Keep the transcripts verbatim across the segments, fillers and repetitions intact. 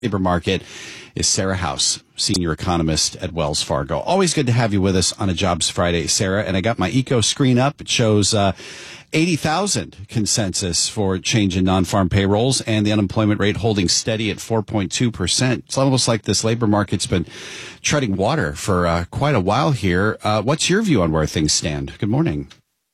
labor market is Sarah House, senior economist at Wells Fargo. Always good to have you with us on a Jobs Friday, Sarah. And I got my eco screen up. It shows uh, eighty thousand consensus for change in non-farm payrolls and the unemployment rate holding steady at four point two percent. It's almost like this labor market's been treading water for uh, quite a while here. Uh, what's your view on where things stand? Good morning.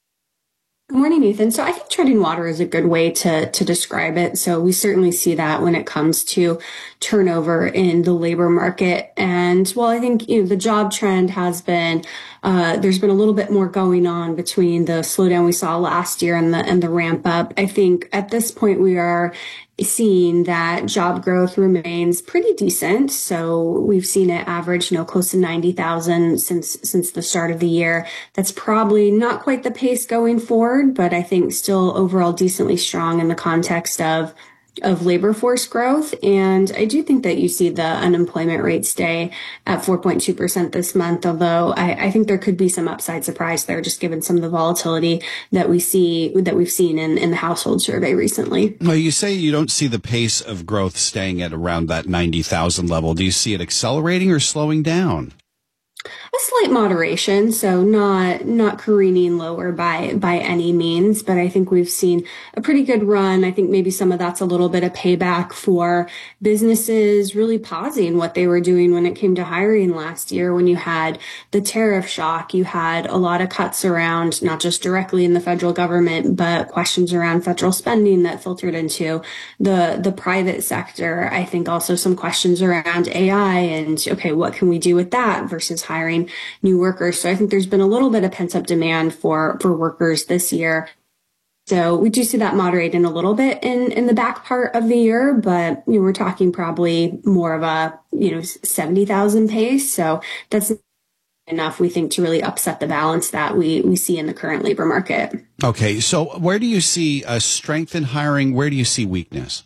Good morning, Ethan. So I think treading water is a good way to to describe it. So we certainly see that when it comes to turnover in the labor market. And well, I think, you know, the job trend has been, uh, there's been a little bit more going on between the slowdown we saw last year and the, and the ramp up. I think at this point we are seeing that job growth remains pretty decent. So we've seen it average, you know, close to ninety thousand since, since the start of the year. That's probably not quite the pace going forward, but I think still overall decently strong in the context of of labor force growth. And I do think that you see the unemployment rate stay at four point two percent this month, although I, I think there could be some upside surprise there, just given some of the volatility that we see, that we've seen in, in the household survey recently. Well, you say you don't see the pace of growth staying at around that ninety thousand level. Do you see it accelerating or slowing down? A slight moderation, so not not careening lower by by any means, but I think we've seen a pretty good run. I think maybe some of that's a little bit of payback for businesses really pausing what they were doing when it came to hiring last year. When you had the tariff shock, you had a lot of cuts around, not just directly in the federal government, but questions around federal spending that filtered into the the private sector. I think also some questions around A I and, okay, what can we do with that versus hiring new workers. So I think there's been a little bit of pent-up demand for, for workers this year. So we do see that moderating a little bit in, in the back part of the year, but you know, we're talking probably more of a, you know, seventy thousand pace. So that's enough, we think, to really upset the balance that we, we see in the current labor market. Okay. So where do you see a strength in hiring? Where do you see weakness?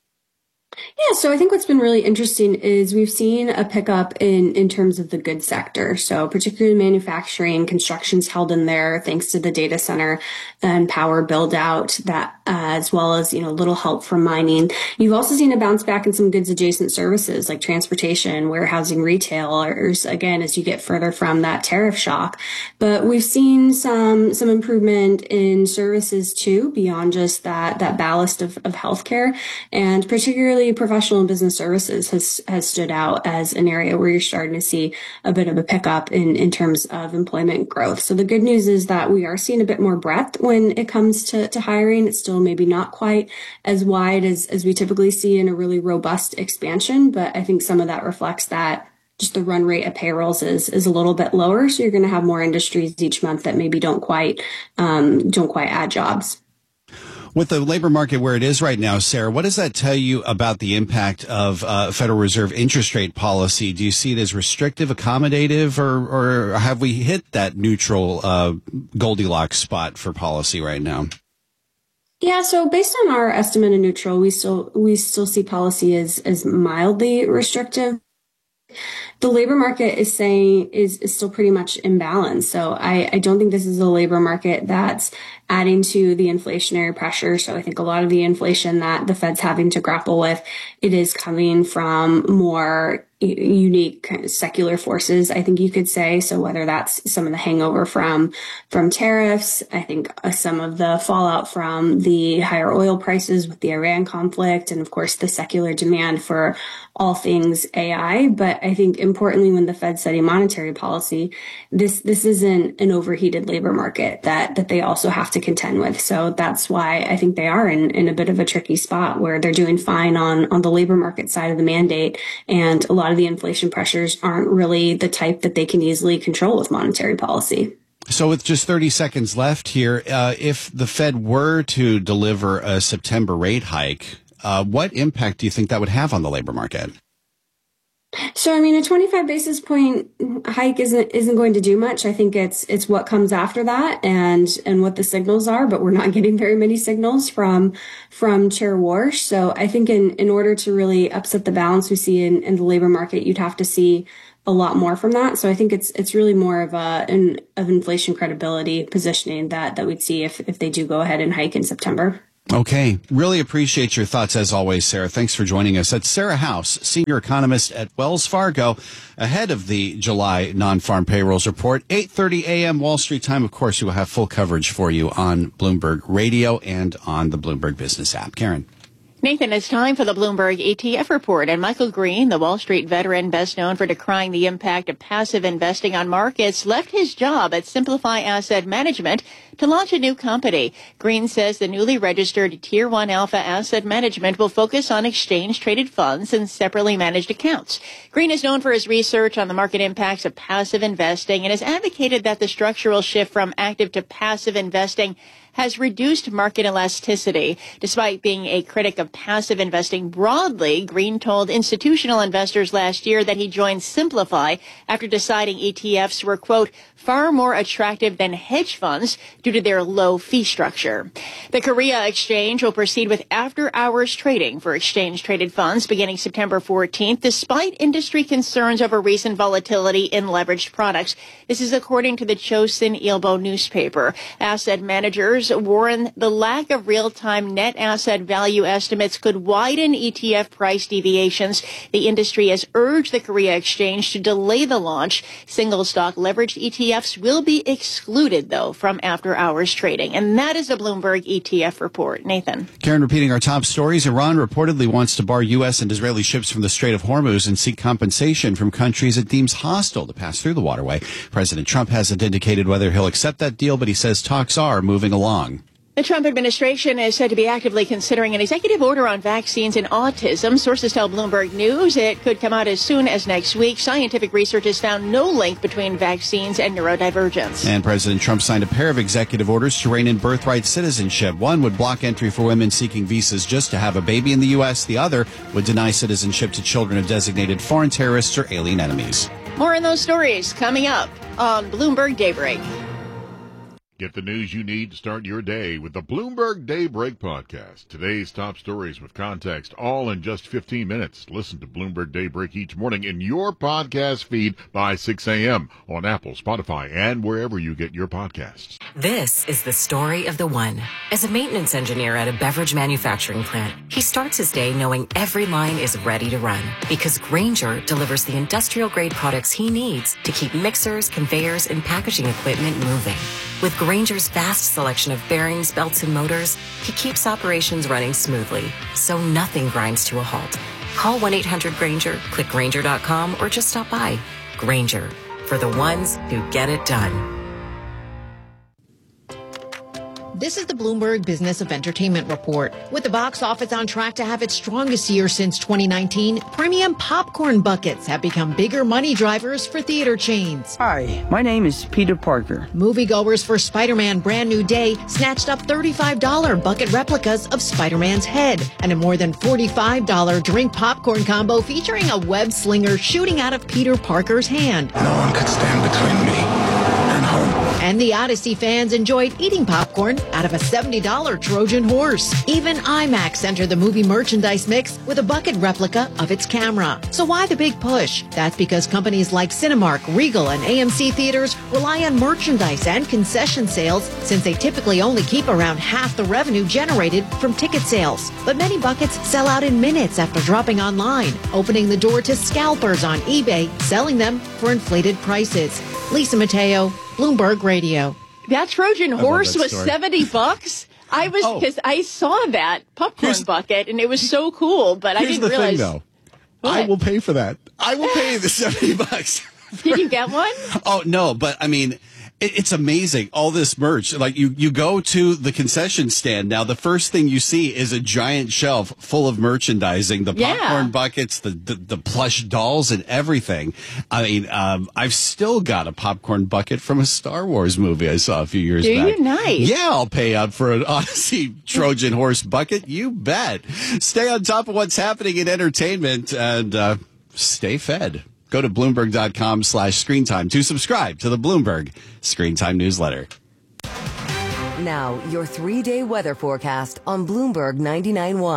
Yeah, so I think what's been really interesting is we've seen a pickup in, in terms of the goods sector. So particularly manufacturing, construction's held in there thanks to the data center and power build out, that uh, as well as, you know, little help from mining. You've also seen a bounce back in some goods adjacent services like transportation, warehousing, retailers, again, as you get further from that tariff shock. But we've seen some some improvement in services too, beyond just that that ballast of, of healthcare, and particularly professional and business services has has stood out as an area where you're starting to see a bit of a pickup in, in terms of employment growth. So the good news is that we are seeing a bit more breadth when it comes to, to hiring. It's still maybe not quite as wide as, as we typically see in a really robust expansion, but I think some of that reflects that just the run rate of payrolls is is a little bit lower. So you're going to have more industries each month that maybe don't quite um, don't quite add jobs. With the labor market where it is right now, Sarah, what does that tell you about the impact of uh, Federal Reserve interest rate policy? Do you see it as restrictive, accommodative, or, or have we hit that neutral uh, Goldilocks spot for policy right now? Yeah, so based on our estimate of neutral, we still we still see policy as as mildly restrictive. The labor market is saying is, is still pretty much in balance. So I, I don't think this is a labor market that's adding to the inflationary pressure. So I think a lot of the inflation that the Fed's having to grapple with, it is coming from more unique kind of secular forces, I think you could say. So whether that's some of the hangover from from tariffs, I think uh, some of the fallout from the higher oil prices with the Iran conflict, and of course the secular demand for all things A I. But I think importantly, when the Fed's setting monetary policy, this this isn't an overheated labor market that that they also have to contend with. So that's why I think they are in, in a bit of a tricky spot where they're doing fine on on the labor market side of the mandate, and a lot of the inflation pressures aren't really the type that they can easily control with monetary policy. So with just thirty seconds left here, uh, if the Fed were to deliver a September rate hike, uh, what impact do you think that would have on the labor market? So, I mean, a twenty-five basis point hike isn't isn't going to do much. I think it's it's what comes after that and and what the signals are, but we're not getting very many signals from from Chair Warsh. So I think in, in order to really upset the balance we see in, in the labor market, you'd have to see a lot more from that. So I think it's it's really more of a an of inflation credibility positioning that that we'd see if if they do go ahead and hike in September. Okay. Really appreciate your thoughts as always, Sarah. Thanks for joining us. That's Sarah House, senior economist at Wells Fargo, ahead of the July non-farm payrolls report. eight thirty a.m. Wall Street time. Of course, we will have full coverage for you on Bloomberg Radio and on the Bloomberg Business app. Karen. Nathan, it's time for the Bloomberg E T F report. And Michael Green, the Wall Street veteran best known for decrying the impact of passive investing on markets, left his job at Simplify Asset Management to launch a new company. Green says the newly registered Tier one Alpha Asset Management will focus on exchange-traded funds and separately managed accounts. Green is known for his research on the market impacts of passive investing and has advocated that the structural shift from active to passive investing has reduced market elasticity. Despite being a critic of passive investing broadly, Green told institutional investors last year that he joined Simplify after deciding E T Fs were, quote, far more attractive than hedge funds due to their low fee structure. The Korea Exchange will proceed with after-hours trading for exchange-traded funds beginning September fourteenth, despite industry concerns over recent volatility in leveraged products. This is according to the Chosin Ilbo newspaper. Asset managers warn the lack of real-time net asset value estimates could widen E T F price deviations. The industry has urged the Korea Exchange to delay the launch. Single-stock leveraged E T Fs will be excluded, though, from after-hours trading. And that is a Bloomberg E T F report. Nathan. Karen, repeating our top stories, Iran reportedly wants to bar U S and Israeli ships from the Strait of Hormuz and seek compensation from countries it deems hostile to pass through the waterway. President Trump hasn't indicated whether he'll accept that deal, but he says talks are moving along. The Trump administration is said to be actively considering an executive order on vaccines and autism. Sources tell Bloomberg News it could come out as soon as next week. Scientific research has found no link between vaccines and neurodivergence. And President Trump signed a pair of executive orders to rein in birthright citizenship. One would block entry for women seeking visas just to have a baby in the U S. The other would deny citizenship to children of designated foreign terrorists or alien enemies. More on those stories coming up on Bloomberg Daybreak. Get the news you need to start your day with the Bloomberg Daybreak podcast. Today's top stories with context, all in just fifteen minutes. Listen to Bloomberg Daybreak each morning in your podcast feed by six a.m. on Apple, Spotify, and wherever you get your podcasts. This is the story of the one. As a maintenance engineer at a beverage manufacturing plant, he starts his day knowing every line is ready to run because Grainger delivers the industrial-grade products he needs to keep mixers, conveyors, and packaging equipment moving. With Grainger's vast selection of bearings, belts, and motors, he keeps operations running smoothly, so nothing grinds to a halt. Call one eight hundred Grainger, click Grainger dot com, or just stop by. Grainger, for the ones who get it done. This is the Bloomberg Business of Entertainment Report. With the box office on track to have its strongest year since twenty nineteen, premium popcorn buckets have become bigger money drivers for theater chains. Hi, my name is Peter Parker. Moviegoers for Spider-Man Brand New Day snatched up thirty-five dollars bucket replicas of Spider-Man's head and a more than forty-five dollars drink popcorn combo featuring a web slinger shooting out of Peter Parker's hand. No one could stand between me and home. And the Odyssey fans enjoyed eating popcorn out of a seventy dollars Trojan horse. Even IMAX entered the movie merchandise mix with a bucket replica of its camera. So why the big push? That's because companies like Cinemark, Regal, and A M C theaters rely on merchandise and concession sales since they typically only keep around half the revenue generated from ticket sales. But many buckets sell out in minutes after dropping online, opening the door to scalpers on eBay, selling them for inflated prices. Lisa Mateo, Bloomberg Radio. That Trojan horse that was story. seventy bucks. I was because oh. I saw that popcorn here's, bucket and it was so cool, but I didn't the realize. Thing, though. What? I will pay for that. I will pay the seventy bucks. Did you get one? Oh no, but I mean, it, it's amazing. All this merch, like you, you go to the concession stand now. The first thing you see is a giant shelf full of merchandising, the yeah. popcorn buckets, the, the the plush dolls, and everything. I mean, um, I've still got a popcorn bucket from a Star Wars movie I saw a few years Do back. you? Nice. Yeah, I'll pay up for an Odyssey Trojan horse bucket. You bet. Stay on top of what's happening in entertainment and uh, stay fed. Go to Bloomberg.com slash screen time to subscribe to the Bloomberg Screen Time newsletter. Now, your three-day weather forecast on Bloomberg ninety-nine point one.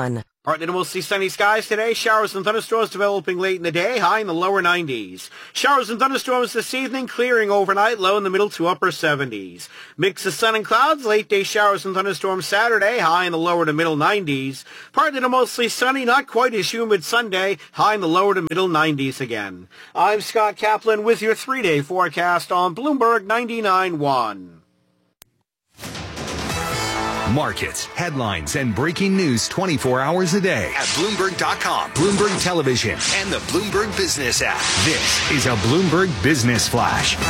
Partly to mostly sunny skies today. Showers and thunderstorms developing late in the day, high in the lower nineties. Showers and thunderstorms this evening, clearing overnight, low in the middle to upper seventies. Mix of sun and clouds, late day showers and thunderstorms Saturday, high in the lower to middle nineties. Partly to mostly sunny, not quite as humid Sunday, high in the lower to middle nineties again. I'm Scott Kaplan with your three-day forecast on Bloomberg ninety-nine point one. Markets, headlines, and breaking news twenty-four hours a day at Bloomberg dot com, Bloomberg Television, and the Bloomberg Business app. This is a Bloomberg Business Flash.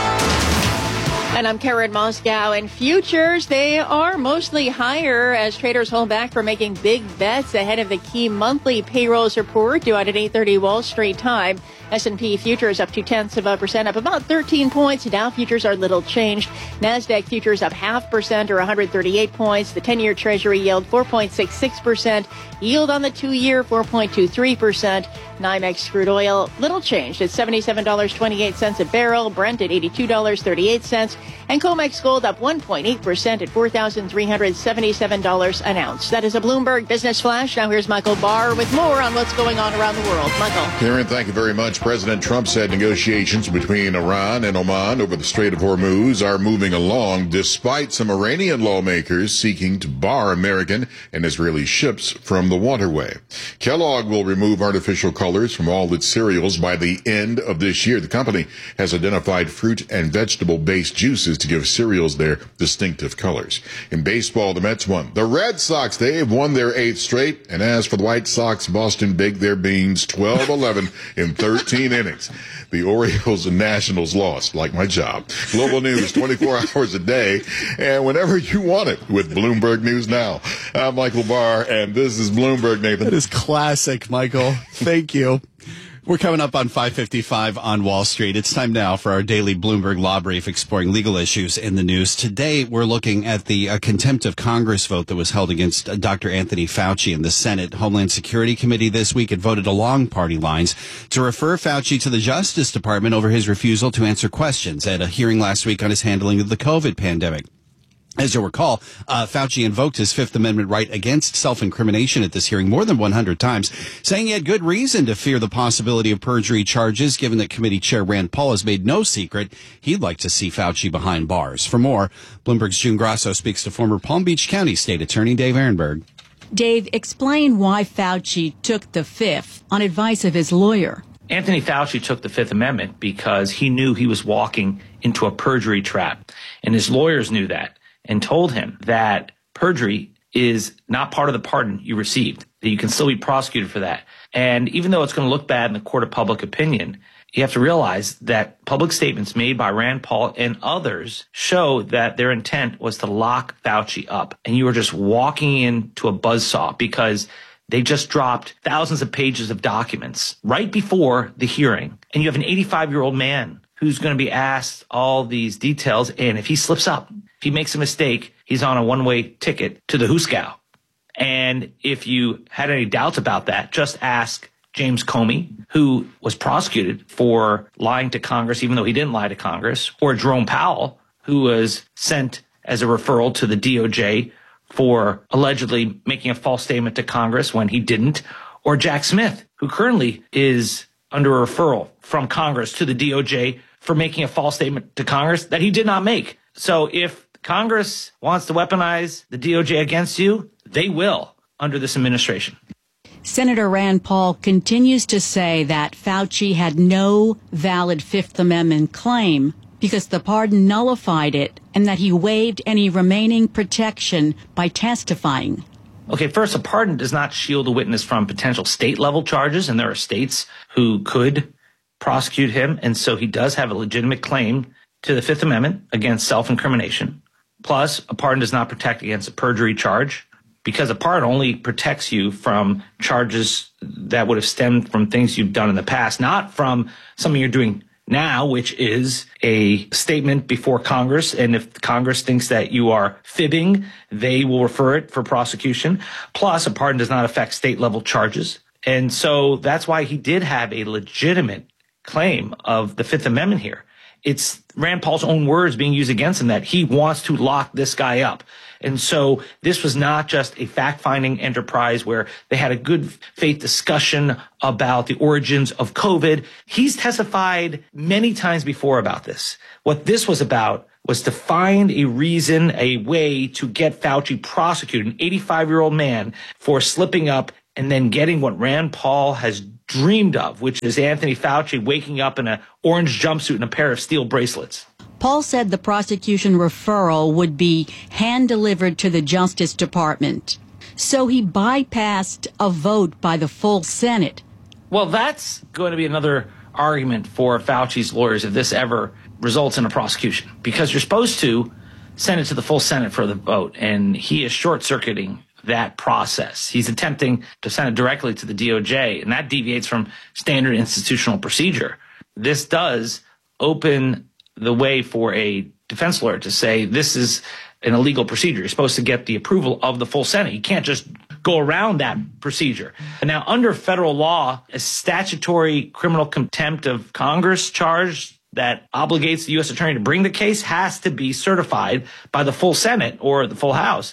And I'm Karen Moscow. And futures, they are mostly higher as traders hold back from making big bets ahead of the key monthly payrolls report due out at eight thirty Wall Street time. S and P futures up two tenths of a percent, up about thirteen points. Dow futures are little changed. NASDAQ futures up half percent or one hundred thirty-eight points. The ten-year Treasury yield four point six six percent. Yield on the two-year four point two three percent. NYMEX crude oil, little changed at seventy-seven dollars and twenty-eight cents a barrel. Brent at eighty-two dollars and thirty-eight cents. And COMEX gold up one point eight percent at four thousand three hundred seventy-seven dollars an ounce. That is a Bloomberg Business Flash. Now here's Michael Barr with more on what's going on around the world. Michael. Karen, thank you very much. President Trump said negotiations between Iran and Oman over the Strait of Hormuz are moving along despite some Iranian lawmakers seeking to bar American and Israeli ships from the waterway. Kellogg will remove artificial colors from all its cereals by the end of this year. The company has identified fruit and vegetable-based juices to give cereals their distinctive colors. In baseball, the Mets won. The Red Sox, Dave, won their eighth straight. And as for the White Sox, Boston baked their beans twelve eleven in thirteen innings. The Orioles and Nationals lost, like my job. Global news twenty-four hours a day and whenever you want it with Bloomberg News Now. I'm Michael Barr, and this is Bloomberg, Nathan. That is classic, Michael. Thank you. We're coming up on five fifty-five on Wall Street. It's time now for our daily Bloomberg Law Brief exploring legal issues in the news. Today, we're looking at the uh, contempt of Congress vote that was held against uh, Doctor Anthony Fauci in the Senate Homeland Security Committee this week. It voted along party lines to refer Fauci to the Justice Department over his refusal to answer questions at a hearing last week on his handling of the COVID pandemic. As you'll recall, uh, Fauci invoked his Fifth Amendment right against self-incrimination at this hearing more than one hundred times, saying he had good reason to fear the possibility of perjury charges, given that committee chair Rand Paul has made no secret he'd like to see Fauci behind bars. For more, Bloomberg's June Grasso speaks to former Palm Beach County State Attorney Dave Ehrenberg. Dave, explain why Fauci took the Fifth on advice of his lawyer. Anthony Fauci took the Fifth Amendment because he knew he was walking into a perjury trap, and his lawyers knew that, and told him that perjury is not part of the pardon you received, that you can still be prosecuted for that. And even though it's going to look bad in the court of public opinion, you have to realize that public statements made by Rand Paul and others show that their intent was to lock Fauci up. And you are just walking into a buzzsaw because they just dropped thousands of pages of documents right before the hearing. And you have an eighty-five-year-old man who's going to be asked all these details. And if he slips up, if he makes a mistake, he's on a one-way ticket to the Huskow. And if you had any doubts about that, just ask James Comey, who was prosecuted for lying to Congress, even though he didn't lie to Congress, or Jerome Powell, who was sent as a referral to the D O J for allegedly making a false statement to Congress when he didn't, or Jack Smith, who currently is under a referral from Congress to the D O J for making a false statement to Congress that he did not make. So if Congress wants to weaponize the D O J against you, they will under this administration. Senator Rand Paul continues to say that Fauci had no valid Fifth Amendment claim because the pardon nullified it and that he waived any remaining protection by testifying. Okay, first, a pardon does not shield a witness from potential state-level charges, and there are states who could prosecute him, and so he does have a legitimate claim to the Fifth Amendment against self-incrimination. Plus, a pardon does not protect against a perjury charge because a pardon only protects you from charges that would have stemmed from things you've done in the past, not from something you're doing now, which is a statement before Congress. And if Congress thinks that you are fibbing, they will refer it for prosecution. Plus, a pardon does not affect state-level charges. And so that's why he did have a legitimate claim of the Fifth Amendment here. It's Rand Paul's own words being used against him that he wants to lock this guy up. And so this was not just a fact-finding enterprise where they had a good faith discussion about the origins of COVID. He's testified many times before about this. What this was about was to find a reason, a way to get Fauci prosecuted, an eighty-five-year-old man, for slipping up and then getting what Rand Paul has dreamed of, which is Anthony Fauci waking up in an orange jumpsuit and a pair of steel bracelets. Paul said the prosecution referral would be hand-delivered to the Justice Department. So he bypassed a vote by the full Senate. Well, that's going to be another argument for Fauci's lawyers if this ever results in a prosecution, because you're supposed to send it to the full Senate for the vote, and he is short-circuiting that process. He's attempting to send it directly to the D O J, and that deviates from standard institutional procedure. This does open the way for a defense lawyer to say this is an illegal procedure. You're supposed to get the approval of the full Senate. You can't just go around that procedure. And now, under federal law, a statutory criminal contempt of Congress charge that obligates the U S attorney to bring the case has to be certified by the full Senate or the full House.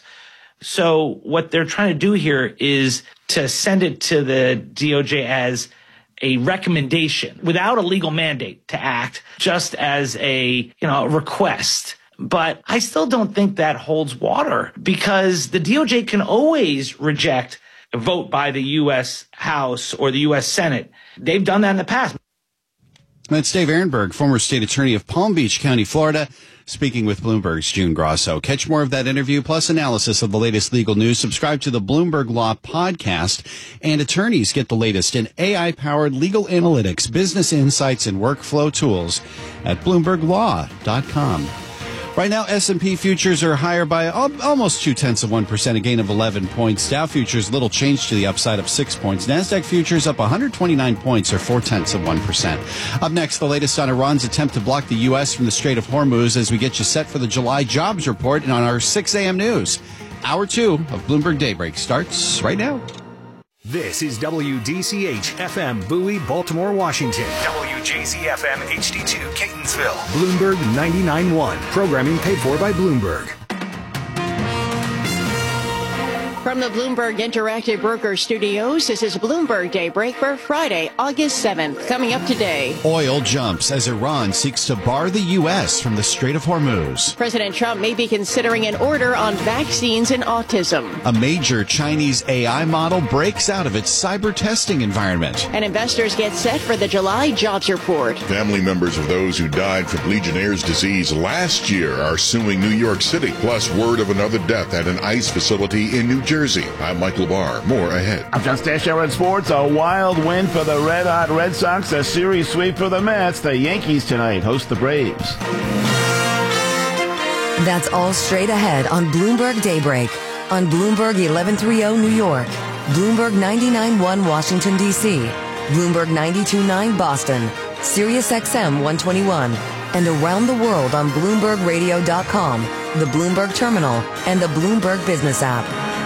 So what they're trying to do here is to send it to the D O J as a recommendation without a legal mandate to act, just as a, you know, request. But I still don't think that holds water, because the D O J can always reject a vote by the U S House or the U S Senate. They've done that in the past. That's Dave Ehrenberg, former state attorney of Palm Beach County, Florida, speaking with Bloomberg's June Grosso. Catch more of that interview plus analysis of the latest legal news. Subscribe to the Bloomberg Law Podcast, and attorneys get the latest in A I-powered legal analytics, business insights, and workflow tools at bloomberg law dot com. Right now, S and P futures are higher by almost two-tenths of one percent, a gain of eleven points. Dow futures, little change to the upside of six points. NASDAQ futures up one hundred twenty-nine points, or four-tenths of one percent. Up next, the latest on Iran's attempt to block the U S from the Strait of Hormuz as we get you set for the July jobs report and on our six a.m. news. Hour two of Bloomberg Daybreak starts right now. This is W D C H F M Bowie, Baltimore, Washington. W J Z F M H D two, Catonsville. Bloomberg ninety-nine point one. Programming paid for by Bloomberg. From the Bloomberg Interactive Broker Studios, this is Bloomberg Daybreak for Friday, August seventh. Coming up today. Oil jumps as Iran seeks to bar the U S from the Strait of Hormuz. President Trump may be considering an order on vaccines and autism. A major Chinese A I model breaks out of its cyber testing environment. And investors get set for the July jobs report. Family members of those who died from Legionnaire's disease last year are suing New York City. Plus, word of another death at an ICE facility in New Jersey. I'm Michael Barr. More ahead. I'm John Stashower in sports. A wild win for the Red Hot Red Sox. A series sweep for the Mets. The Yankees tonight host the Braves. That's all straight ahead on Bloomberg Daybreak. On Bloomberg eleven thirty New York. Bloomberg ninety-nine point one Washington, D C. Bloomberg ninety-two point nine Boston. Sirius X M one twenty-one. And around the world on Bloomberg Radio dot com, the Bloomberg Terminal, and the Bloomberg Business app.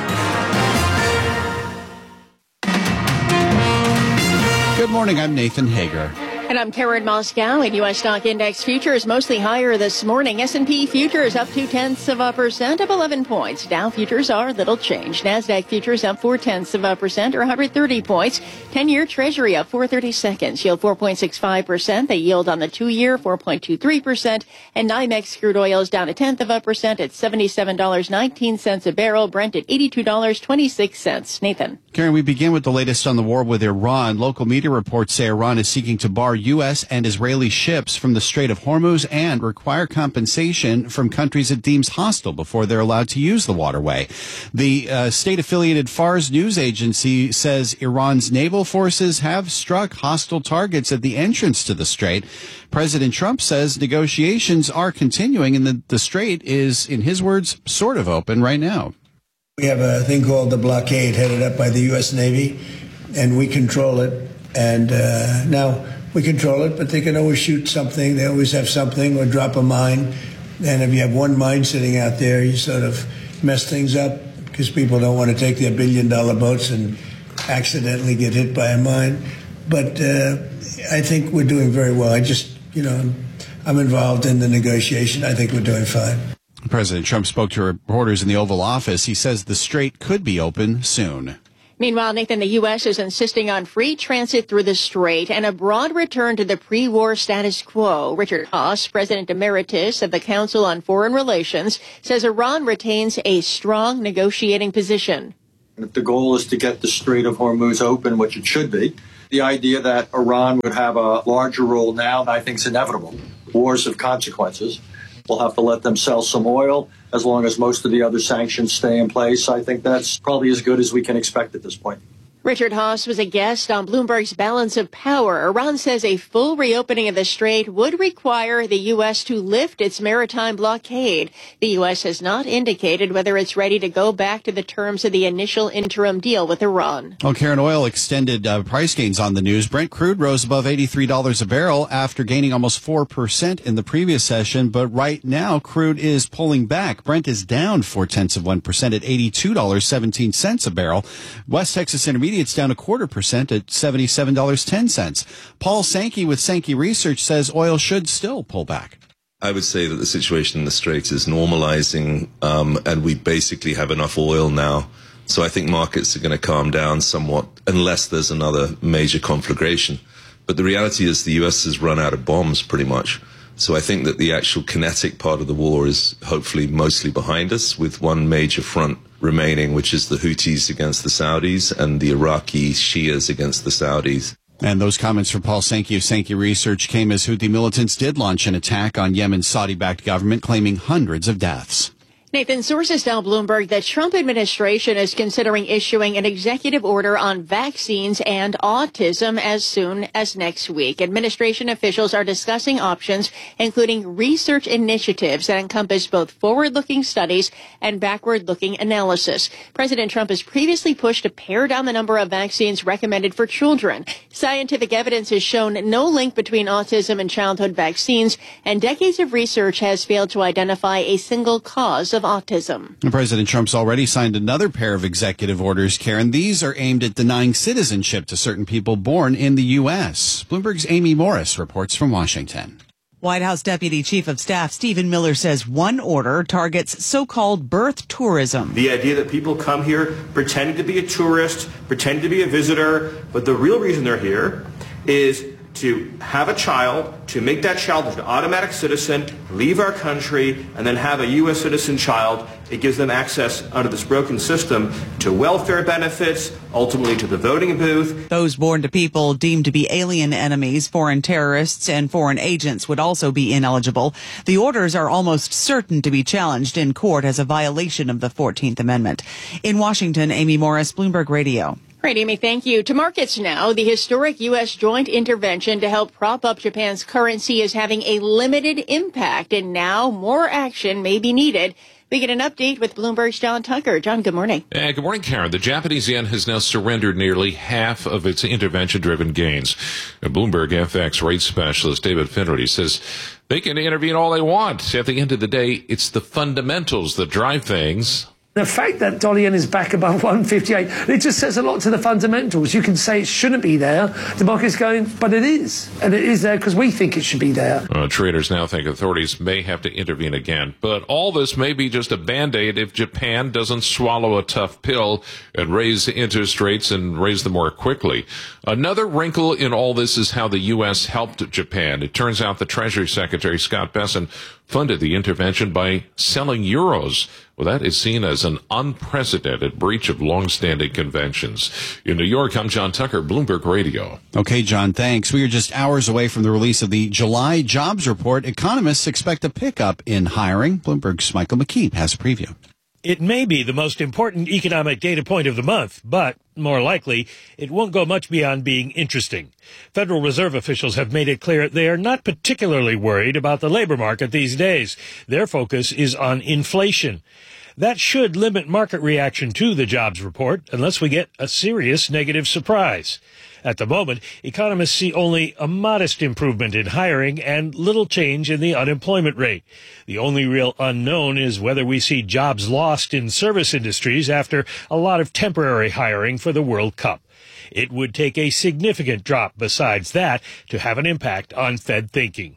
Good morning, I'm Nathan Hager. And I'm Karen Moscow. And U S stock index futures mostly higher this morning. S and P futures up two-tenths of a percent, up eleven points. Dow futures are little change. NASDAQ futures up four-tenths of a percent, or one hundred thirty points. ten-year Treasury up four thirty-seconds, yield four point six five percent. The yield on the two-year, four point two three percent. And NYMEX crude oil is down a tenth of a percent at seventy-seven dollars and nineteen cents a barrel. Brent at eighty-two dollars and twenty-six cents. Nathan. Karen, we begin with the latest on the war with Iran. Local media reports say Iran is seeking to bar U S and Israeli ships from the Strait of Hormuz and require compensation from countries it deems hostile before they're allowed to use the waterway. The uh, state-affiliated Fars news agency says Iran's naval forces have struck hostile targets at the entrance to the strait. President Trump says negotiations are continuing and the, the strait is, in his words, sort of open right now. We have a thing called the blockade headed up by the U S Navy, and we control it. And uh, now we control it, but they can always shoot something. They always have something or drop a mine. And if you have one mine sitting out there, you sort of mess things up because people don't want to take their billion-dollar boats and accidentally get hit by a mine. But uh, I think we're doing very well. I just, you know, I'm involved in the negotiation. I think we're doing fine. President Trump spoke to reporters in the Oval Office. He says the strait could be open soon. Meanwhile, Nathan, the U S is insisting on free transit through the strait and a broad return to the pre-war status quo. Richard Haass, President Emeritus of the Council on Foreign Relations, says Iran retains a strong negotiating position. If the goal is to get the Strait of Hormuz open, which it should be, the idea that Iran would have a larger role now, I think is inevitable. Wars have consequences. We'll have to let them sell some oil as long as most of the other sanctions stay in place. I think that's probably as good as we can expect at this point. Richard Haass was a guest on Bloomberg's Balance of Power. Iran says a full reopening of the strait would require the U S to lift its maritime blockade. The U S has not indicated whether it's ready to go back to the terms of the initial interim deal with Iran. Well, Karen, oil extended uh, price gains on the news. Brent crude rose above eighty-three dollars a barrel after gaining almost four percent in the previous session. But right now, crude is pulling back. Brent is down four-tenths of one percent at eighty-two dollars and seventeen cents a barrel. West Texas Intermediate it's down a quarter percent at seventy-seven dollars and ten cents. Paul Sankey with Sankey Research says oil should still pull back. I would say that the situation in the Strait is normalizing, um, and we basically have enough oil now. So I think markets are going to calm down somewhat unless there's another major conflagration. But the reality is the U S has run out of bombs pretty much. So I think that the actual kinetic part of the war is hopefully mostly behind us, with one major front remaining, which is the Houthis against the Saudis and the Iraqi Shias against the Saudis. And those comments from Paul Sankey of Sankey Research came as Houthi militants did launch an attack on Yemen's Saudi-backed government, claiming hundreds of deaths. Nathan, sources tell Bloomberg that Trump administration is considering issuing an executive order on vaccines and autism as soon as next week. Administration officials are discussing options, including research initiatives that encompass both forward-looking studies and backward-looking analysis. President Trump has previously pushed to pare down the number of vaccines recommended for children. Scientific evidence has shown no link between autism and childhood vaccines, and decades of research has failed to identify a single cause of autism. President Trump's already signed another pair of executive orders, Karen. These are aimed at denying citizenship to certain people born in the U S. Bloomberg's Amy Morris reports from Washington. White House Deputy Chief of Staff Stephen Miller says one order targets so-called birth tourism. The idea that people come here pretending to be a tourist, pretending to be a visitor, but the real reason they're here is to have a child, to make that child an automatic citizen, leave our country, and then have a U S citizen child. It gives them access under this broken system to welfare benefits, ultimately to the voting booth. Those born to people deemed to be alien enemies, foreign terrorists, and foreign agents would also be ineligible. The orders are almost certain to be challenged in court as a violation of the fourteenth Amendment. In Washington, Amy Morris, Bloomberg Radio. Right, Amy, thank you. To markets now, the historic U S joint intervention to help prop up Japan's currency is having a limited impact, and now more action may be needed. We get an update with Bloomberg's John Tucker. John, good morning. Uh, good morning, Karen. The Japanese yen has now surrendered nearly half of its intervention-driven gains. A Bloomberg F X rate specialist David Finnerty says they can intervene all they want. At the end of the day, it's the fundamentals that drive things. The fact that dollar yen is back above one fifty-eight, it just says a lot to the fundamentals. You can say it shouldn't be there. The market's going, but it is. And it is there because we think it should be there. Uh, traders now think authorities may have to intervene again. But all this may be just a Band-Aid if Japan doesn't swallow a tough pill and raise interest rates and raise them more quickly. Another wrinkle in all this is how the U S helped Japan. It turns out the Treasury Secretary, Scott Bessent, funded the intervention by selling euros. Well, that is seen as an unprecedented breach of longstanding conventions. In New York, I'm John Tucker, Bloomberg Radio. Okay, John, thanks. We are just hours away from the release of the July jobs report. Economists expect a pickup in hiring. Bloomberg's Michael McKee has a preview. It may be the most important economic data point of the month, but more likely, it won't go much beyond being interesting. Federal Reserve officials have made it clear they are not particularly worried about the labor market these days. Their focus is on inflation. That should limit market reaction to the jobs report unless we get a serious negative surprise. At the moment, economists see only a modest improvement in hiring and little change in the unemployment rate. The only real unknown is whether we see jobs lost in service industries after a lot of temporary hiring for the World Cup. It would take a significant drop besides that to have an impact on Fed thinking.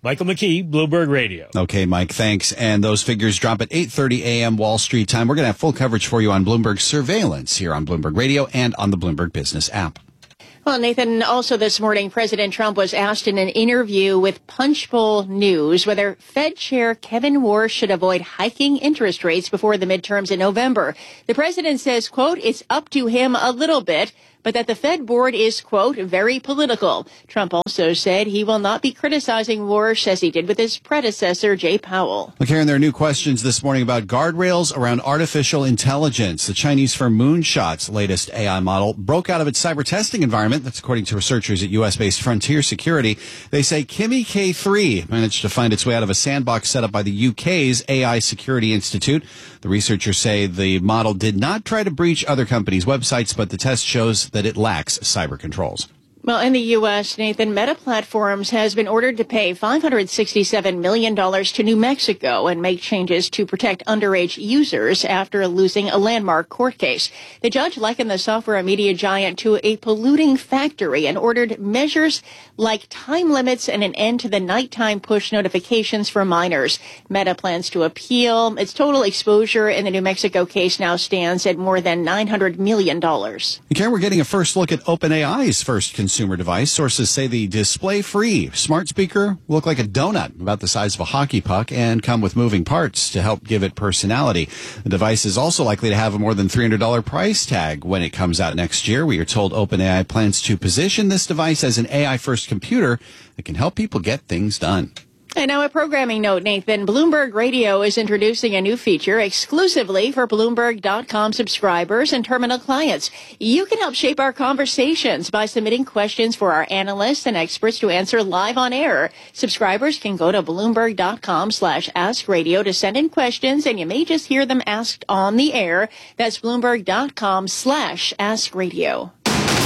Michael McKee, Bloomberg Radio. Okay, Mike, thanks. And those figures drop at eight thirty a.m. Wall Street time. We're going to have full coverage for you on Bloomberg Surveillance here on Bloomberg Radio and on the Bloomberg Business app. Well, Nathan, also this morning, President Trump was asked in an interview with Punchbowl News whether Fed Chair Kevin Warsh should avoid hiking interest rates before the midterms in November. The president says, quote, it's up to him a little bit, but that the Fed board is, quote, very political. Trump also said he will not be criticizing Warsh as he did with his predecessor, Jay Powell. Look, Karen, there are new questions this morning about guardrails around artificial intelligence. The Chinese firm Moonshot's latest A I model broke out of its cyber testing environment. That's according to researchers at U S-based Frontier Security. They say Kimi K three managed to find its way out of a sandbox set up by the U K's A I Security Institute. The researchers say the model did not try to breach other companies' websites, but the test shows that it lacks cyber controls. Well, in the U S, Nathan, Meta Platforms has been ordered to pay five hundred sixty-seven million dollars to New Mexico and make changes to protect underage users after losing a landmark court case. The judge likened the software and media giant to a polluting factory and ordered measures like time limits and an end to the nighttime push notifications for minors. Meta plans to appeal. Its total exposure in the New Mexico case now stands at more than nine hundred million dollars. Karen, we're getting a first look at OpenAI's first consumer device. Sources say the display-free smart speaker will look like a donut about the size of a hockey puck and come with moving parts to help give it personality. The device is also likely to have a more than three hundred dollars price tag when it comes out next year. We are told OpenAI plans to position this device as an A I-first computer that can help people get things done. And now a programming note, Nathan. Bloomberg Radio is introducing a new feature exclusively for Bloomberg dot com subscribers and terminal clients. You can help shape our conversations by submitting questions for our analysts and experts to answer live on air. Subscribers can go to Bloomberg dot com slash ask radio to send in questions, and you may just hear them asked on the air. That's Bloomberg dot com slash ask radio.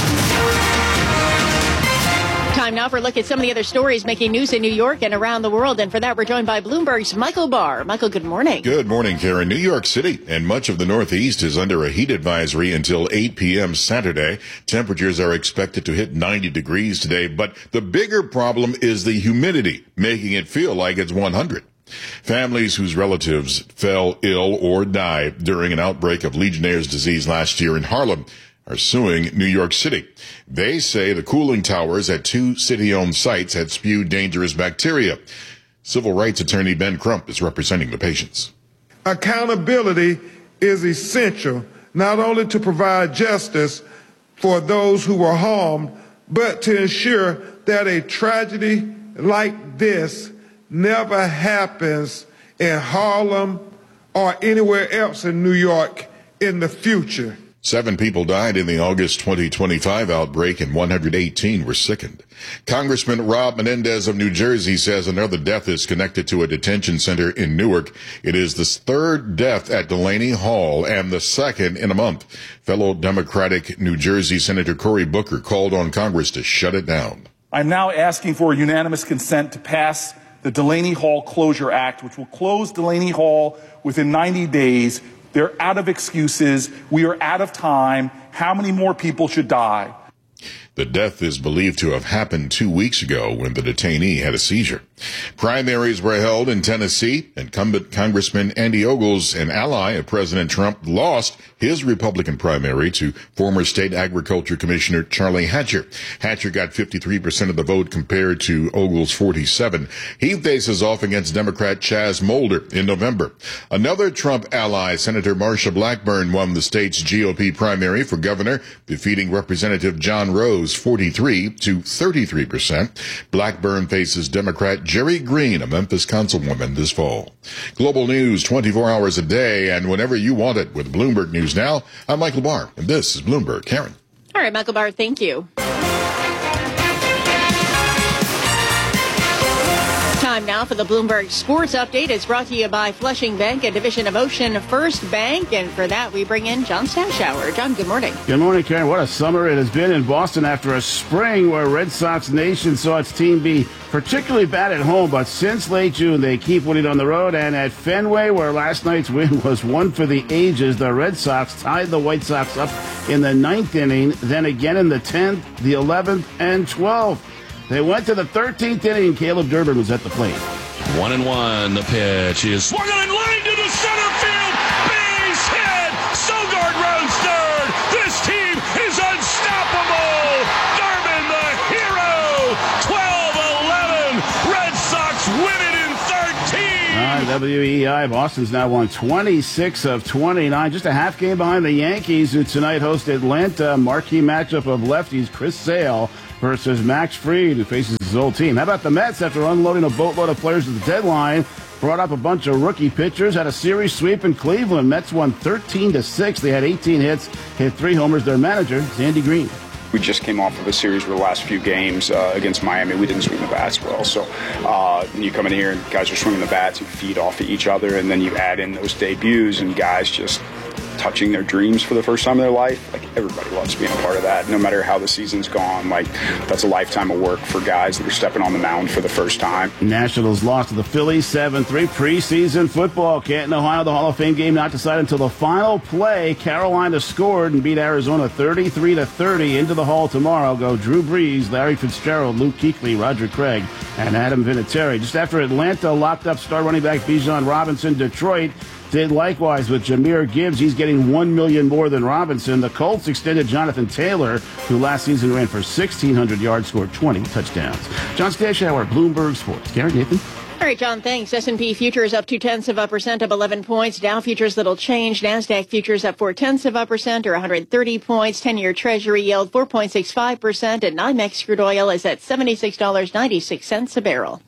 Time now for a look at some of the other stories making news in New York and around the world. And for that, we're joined by Bloomberg's Michael Barr. Michael, good morning. Good morning, Karen. New York City and much of the Northeast is under a heat advisory until eight p.m. Saturday. Temperatures are expected to hit ninety degrees today, but the bigger problem is the humidity, making it feel like it's one hundred. Families whose relatives fell ill or died during an outbreak of Legionnaire's disease last year in Harlem are suing New York City. They say the cooling towers at two city-owned sites had spewed dangerous bacteria. Civil rights attorney Ben Crump is representing the patients. Accountability is essential, not only to provide justice for those who were harmed, but to ensure that a tragedy like this never happens in Harlem or anywhere else in New York in the future. Seven people died in the August twenty twenty-five outbreak and one hundred eighteen were sickened. Congressman Rob Menendez of New Jersey says another death is connected to a detention center in Newark. It is the third death at Delaney Hall and the second in a month. Fellow Democratic New Jersey Senator Cory Booker called on Congress to shut it down. I'm now asking for unanimous consent to pass the Delaney Hall Closure Act, which will close Delaney Hall within ninety days. They're out of excuses. We are out of time. How many more people should die? The death is believed to have happened two weeks ago when the detainee had a seizure. Primaries were held in Tennessee. Incumbent Congressman Andy Ogles, an ally of President Trump, lost his Republican primary to former State Agriculture Commissioner Charlie Hatcher. Hatcher got fifty-three percent of the vote compared to Ogles' forty-seven. He faces off against Democrat Chaz Molder in November. Another Trump ally, Senator Marsha Blackburn, won the state's G O P primary for governor, defeating Representative John Rose forty-three to thirty-three percent. Blackburn faces Democrat Jerry Green, a Memphis councilwoman, this fall. Global news twenty-four hours a day and whenever you want it with Bloomberg News Now. I'm Michael Barr, and this is Bloomberg. Karen. All right, Michael Barr, thank you. Time now for the Bloomberg Sports Update. It's brought to you by Flushing Bank, a division of Ocean First Bank. And for that, we bring in John Stashower. John, good morning. Good morning, Karen. What a summer it has been in Boston after a spring where Red Sox Nation saw its team be particularly bad at home. But since late June, they keep winning on the road. And at Fenway, where last night's win was one for the ages, the Red Sox tied the White Sox up in the ninth inning, then again in the tenth, the eleventh, and twelfth. They went to the thirteenth inning. Caleb Durbin was at the plate. One and one. The pitch is swung on line to the center field. Base hit. Sogard runs third. This team is unstoppable. Durbin, the hero. twelve eleven. Red Sox win it in thirteen. All right, W E I. Boston's now won twenty-six of twenty-nine. Just a half game behind the Yankees, who tonight host Atlanta. Marquee matchup of lefties Chris Sale versus Max Fried, who faces his old team. How about the Mets? After unloading a boatload of players at the deadline, brought up a bunch of rookie pitchers, had a series sweep in Cleveland. Mets won thirteen to six. They had eighteen hits, hit three homers. Their manager, Andy Green. We just came off of a series where the last few games uh, against Miami, we didn't swing the bats well. So uh, you come in here and guys are swinging the bats and feed off of each other, and then you add in those debuts and guys just touching their dreams for the first time in their life. Like, everybody loves being a part of that, no matter how the season's gone. Like, that's a lifetime of work for guys that are stepping on the mound for the first time. Nationals lost to the Phillies seven three. Preseason football. Canton, Ohio, the Hall of Fame game not decided until the final play. Carolina scored and beat Arizona thirty-three to thirty. Into the Hall tomorrow go Drew Brees, Larry Fitzgerald, Luke Kuechly, Roger Craig, and Adam Vinatieri. Just after Atlanta locked up star running back Bijan Robinson, Detroit did likewise with Jahmyr Gibbs. He's getting one million dollars more than Robinson. The Colts extended Jonathan Taylor, who last season ran for sixteen hundred yards, scored twenty touchdowns. John Stashauer, Bloomberg Sports. Gary, Nathan? All right, John, thanks. S and P futures up two-tenths of a percent, up eleven points. Dow futures little change. NASDAQ futures up four-tenths of a percent, or one hundred thirty points. ten-year Treasury yield four point six five percent. And NYMEX crude oil is at seventy-six dollars and ninety-six cents a barrel.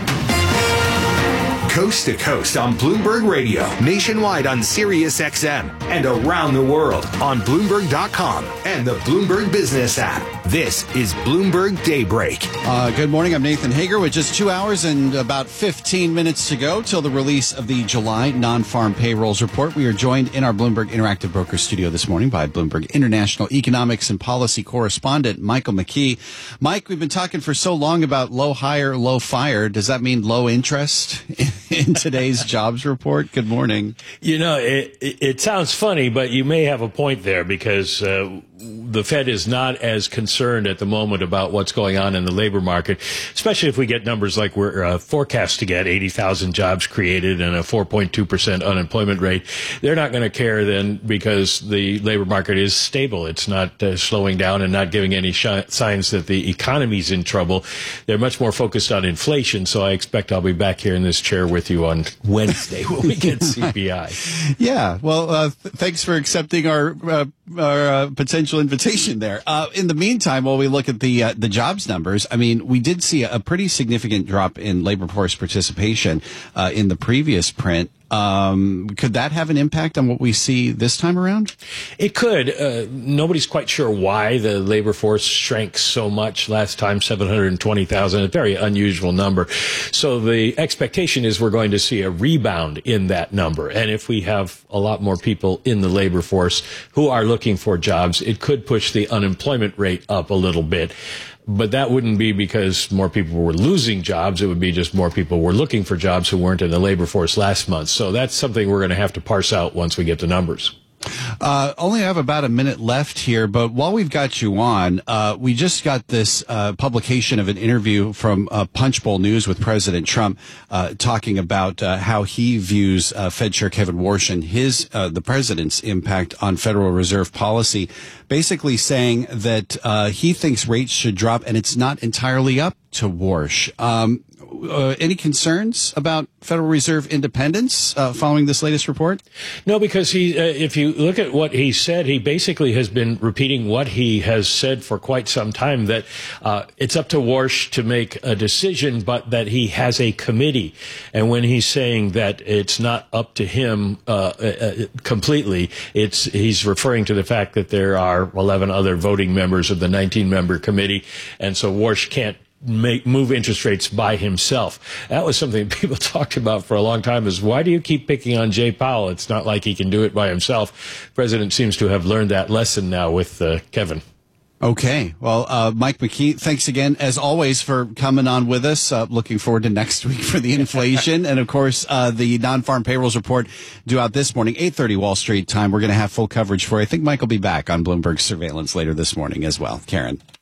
Coast to coast on Bloomberg Radio, nationwide on Sirius X M, and around the world on Bloomberg dot com and the Bloomberg Business app. This is Bloomberg Daybreak. Uh, good morning. I'm Nathan Hager with just two hours and about fifteen minutes to go till the release of the July non-farm payrolls report. We are joined in our Bloomberg Interactive Broker studio this morning by Bloomberg International Economics and Policy correspondent Michael McKee. Mike, we've been talking for so long about low hire, low fire. Does that mean low interest in today's jobs report? Good morning. You know, it, it, it sounds funny, but you may have a point there, because uh, the Fed is not as concerned at the moment about what's going on in the labor market, especially if we get numbers like we're uh, forecast to get, eighty thousand jobs created and a four point two percent unemployment rate. They're not going to care then, because the labor market is stable. It's not uh, slowing down and not giving any sh- signs that the economy's in trouble. They're much more focused on inflation, so I expect I'll be back here in this chair with you on Wednesday when we get C P I. Yeah, well, uh, th- thanks for accepting our uh, our uh, potential invitation there. Uh, in the meantime, while we look at the uh, the jobs numbers, I mean, we did see a, a pretty significant drop in labor force participation uh, in the previous print. Um, could that have an impact on what we see this time around? It could. Uh, nobody's quite sure why the labor force shrank so much last time, seven hundred twenty thousand, a very unusual number. So the expectation is we're going to see a rebound in that number. And if we have a lot more people in the labor force who are looking for jobs, it could push the unemployment rate up a little bit. But that wouldn't be because more people were losing jobs. It would be just more people were looking for jobs who weren't in the labor force last month. So that's something we're going to have to parse out once we get the numbers. Uh, only have about a minute left here, but while we've got you on, uh, we just got this uh, publication of an interview from uh, Punchbowl News with President Trump, uh, talking about uh, how he views uh, Fed Chair Kevin Warsh and his uh, the president's impact on Federal Reserve policy, basically saying that uh, he thinks rates should drop, and it's not entirely up to Warsh. Um, Uh, any concerns about Federal Reserve independence uh, following this latest report? No, because he, uh, if you look at what he said, he basically has been repeating what he has said for quite some time, that uh, it's up to Warsh to make a decision, but that he has a committee. And when he's saying that it's not up to him uh, uh, completely, it's he's referring to the fact that there are eleven other voting members of the nineteen-member committee, and so Warsh can't make move interest rates by himself. That was something people talked about for a long time, is why do you keep picking on Jay Powell? It's not like he can do it by himself. The president seems to have learned that lesson now with uh, Kevin. Okay. Well, uh, Mike McKee, thanks again, as always, for coming on with us. Uh, looking forward to next week for the inflation. And, of course, uh, the non-farm payrolls report due out this morning, eight thirty Wall Street time. We're going to have full coverage for you. I think Mike will be back on Bloomberg Surveillance later this morning as well. Karen.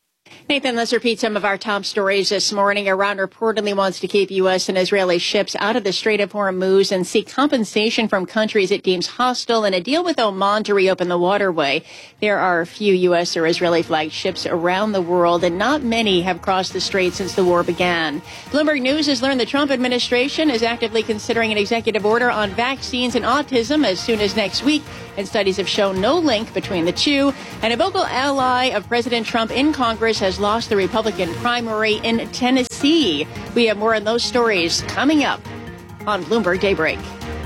Nathan, let's repeat some of our top stories this morning. Iran reportedly wants to keep U S and Israeli ships out of the Strait of Hormuz and seek compensation from countries it deems hostile in a deal with Oman to reopen the waterway. There are a few U S or Israeli flagged ships around the world, and not many have crossed the strait since the war began. Bloomberg News has learned the Trump administration is actively considering an executive order on vaccines and autism as soon as next week, and studies have shown no link between the two. And a vocal ally of President Trump in Congress has lost the Republican primary in Tennessee. We have more on those stories coming up on Bloomberg Daybreak.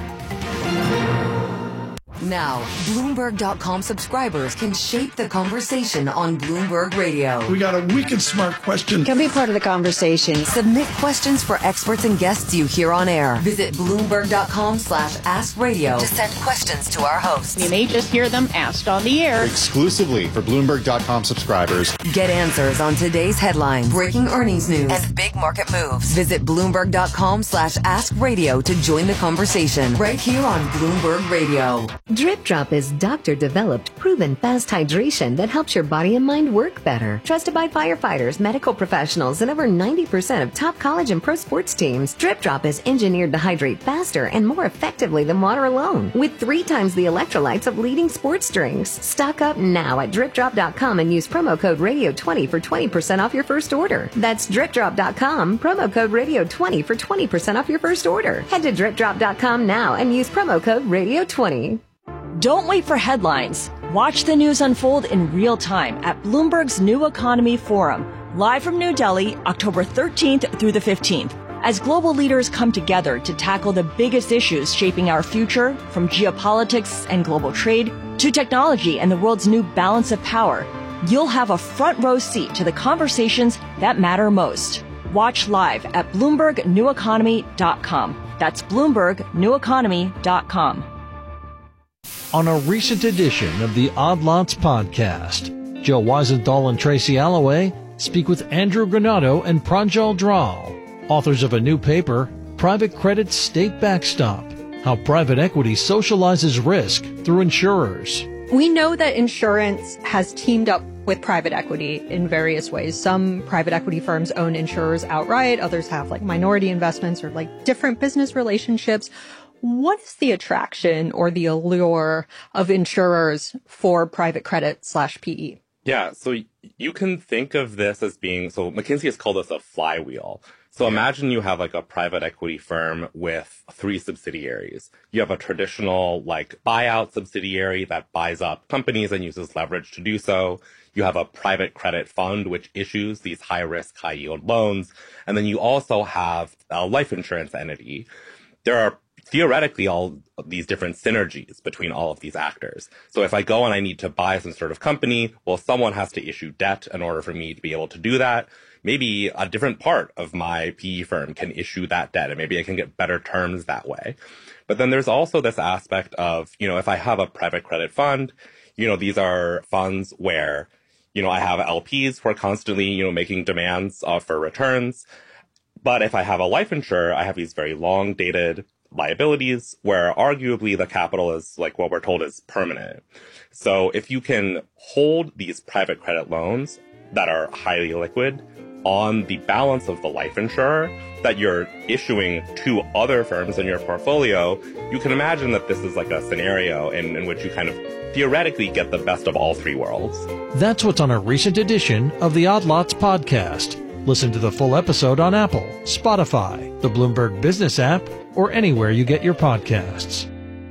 Now, Bloomberg dot com subscribers can shape the conversation on Bloomberg Radio. We got a wicked smart question. Can be part of the conversation. Submit questions for experts and guests you hear on air. Visit Bloomberg dot com slash ask radio to send questions to our hosts. You may just hear them asked on the air. Exclusively for Bloomberg dot com subscribers. Get answers on today's headlines, breaking earnings news, and big market moves. Visit Bloomberg dot com slash ask radio to join the conversation right here on Bloomberg Radio. Drip Drop is doctor-developed, proven fast hydration that helps your body and mind work better. Trusted by firefighters, medical professionals, and over ninety percent of top college and pro sports teams, Drip Drop is engineered to hydrate faster and more effectively than water alone, with three times the electrolytes of leading sports drinks. Stock up now at drip drop dot com and use promo code radio twenty for twenty percent off your first order. That's drip drop dot com, promo code radio twenty for twenty percent off your first order. Head to drip drop dot com now and use promo code radio twenty. Don't wait for headlines. Watch the news unfold in real time at Bloomberg's New Economy Forum, live from New Delhi, October thirteenth through the fifteenth. As global leaders come together to tackle the biggest issues shaping our future, from geopolitics and global trade to technology and the world's new balance of power, you'll have a front row seat to the conversations that matter most. Watch live at Bloomberg New Economy dot com. That's Bloomberg New Economy dot com. On a recent edition of the Odd Lots podcast, Joe Weisenthal and Tracy Alloway speak with Andrew Granado and Pranjal Dral, authors of a new paper, Private Credit State Backstop, How Private Equity Socializes Risk Through Insurers. We know that insurance has teamed up with private equity in various ways. Some private equity firms own insurers outright. Others have like minority investments or like different business relationships. What is the attraction or the allure of insurers for private credit slash P E? Yeah, so you can think of this as being, so McKinsey has called this a flywheel. So imagine you have like a private equity firm with three subsidiaries. You have a traditional like buyout subsidiary that buys up companies and uses leverage to do so. You have a private credit fund which issues these high risk, high yield loans. And then you also have a life insurance entity. There are theoretically all these different synergies between all of these actors. So if I go and I need to buy some sort of company, well, someone has to issue debt in order for me to be able to do that. Maybe a different part of my P E firm can issue that debt, and maybe I can get better terms that way. But then there's also this aspect of, you know, if I have a private credit fund, you know, these are funds where, you know, I have L Ps who are constantly, you know, making demands uh, for returns. But if I have a life insurer, I have these very long dated liabilities where arguably the capital is like what we're told is permanent. So if you can hold these private credit loans that are highly liquid on the balance of the life insurer that you're issuing to other firms in your portfolio, you can imagine that this is like a scenario in, in which you kind of theoretically get the best of all three worlds. That's what's on a recent edition of the Odd Lots podcast. Listen to the full episode on Apple, Spotify, the Bloomberg Business app, or anywhere you get your podcasts.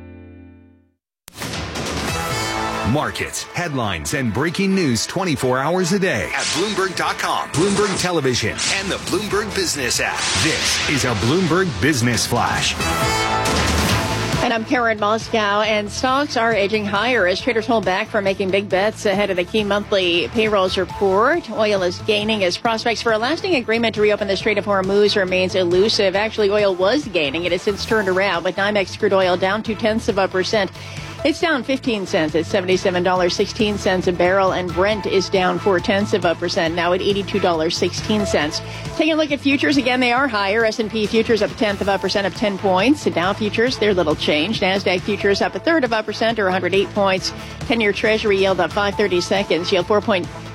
Markets, headlines, and breaking news twenty-four hours a day at Bloomberg dot com, Bloomberg Television, and the Bloomberg Business app. This is a Bloomberg Business Flash. And I'm Karen Moscow, and stocks are edging higher as traders hold back from making big bets ahead of the key monthly payrolls report. Oil is gaining as prospects for a lasting agreement to reopen the Strait of Hormuz remains elusive. Actually, oil was gaining. It has since turned around, with NYMEX crude oil down two-tenths of a percent. It's down fifteen cents at seventy-seven dollars and sixteen cents a barrel, and Brent is down four-tenths of a percent, now at eighty-two dollars and sixteen cents. Taking a look at futures, again, they are higher. S and P futures up a tenth of a percent, up ten points. The Dow futures, they're little change. NASDAQ futures up a third of a percent, or one hundred eight points. ten-year Treasury yield up five thirty seconds, yield four point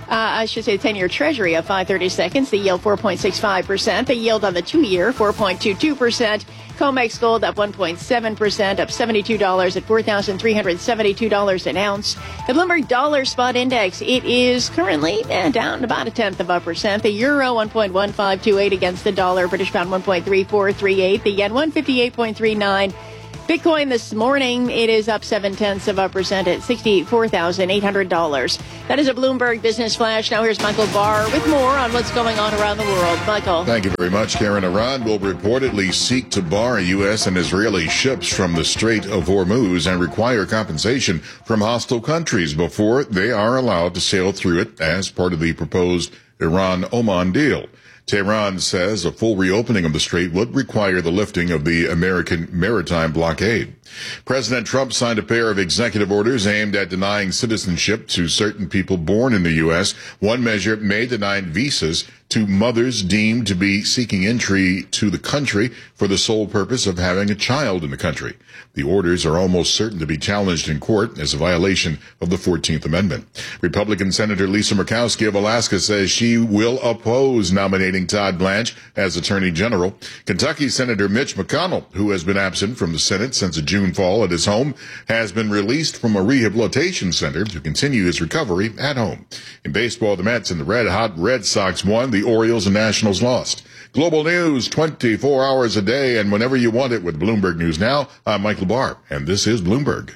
Uh, I should say ten-year Treasury up five thirty seconds. The yield four point six five percent. The yield on the two-year four point two two percent. COMEX gold up one point seven percent, up seventy-two dollars at four thousand three hundred seventy-two dollars an ounce. The Bloomberg Dollar Spot Index, it is currently eh, down about a tenth of a percent. The euro one point one five two eight against the dollar. British pound one point three four three eight. The yen one fifty-eight point three nine. Bitcoin this morning, it is up seven tenths of a percent at sixty-four thousand eight hundred dollars. That is a Bloomberg Business Flash. Now here's Michael Barr with more on what's going on around the world. Michael. Thank you very much, Karen. Iran will reportedly seek to bar U S and Israeli ships from the Strait of Hormuz and require compensation from hostile countries before they are allowed to sail through it as part of the proposed Iran-Oman deal. Tehran says a full reopening of the strait would require the lifting of the American maritime blockade. President Trump signed a pair of executive orders aimed at denying citizenship to certain people born in the U S. One measure may deny visas to mothers deemed to be seeking entry to the country for the sole purpose of having a child in the country. The orders are almost certain to be challenged in court as a violation of the fourteenth Amendment. Republican Senator Lisa Murkowski of Alaska says she will oppose nominating Todd Blanche as Attorney General. Kentucky Senator Mitch McConnell, who has been absent from the Senate since a June fall at his home, has been released from a rehabilitation center to continue his recovery at home. In baseball, the Mets and the red-hot Red Sox won. The Orioles and Nationals lost. Global news twenty-four hours a day and whenever you want it with Bloomberg News Now. I'm Michael Barr, and this is Bloomberg.